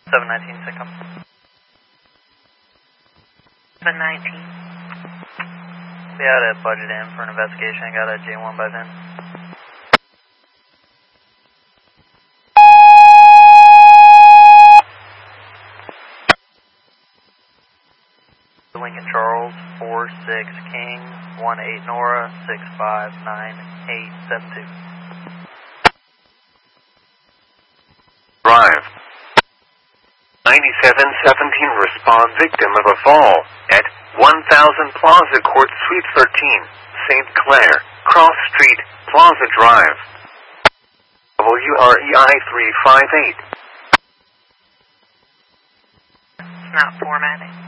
719, pick up. 719. We had a budget in for an investigation. I got a J1 by then. Lincoln Charles, 46 King, 18 Nora, 659872. Drive. 9717 respond victim of a fall at 1000 Plaza Court Suite 13, St. Clair, Cross Street, Plaza Drive. WREI 358. It's not formatting.